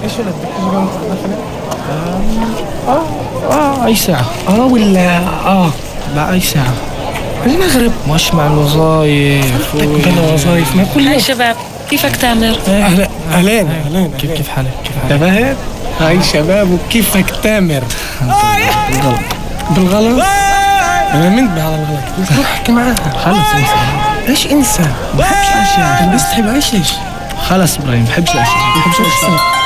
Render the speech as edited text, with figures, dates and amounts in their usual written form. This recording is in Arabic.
ايش ولدك؟ ايش قامت تدخلي؟ أي ساعة. ولا لا أي ساعة. المغرب. مش مع الوظايف بلا وظايف ما كل هاي شباب، كيفك تامر؟ اهلين كيف حالك؟ تمام. هاي شباب وكيفك تامر؟ بالغلط. بالغلط؟ انا منت بهذا الغلط. روح احكي معاها. خلص انسى. ايش انسى؟ بحبش الأشياء. بس تحب ايش؟ خلص إبراهيم بحبش الأشياء. بحبش الاشياء.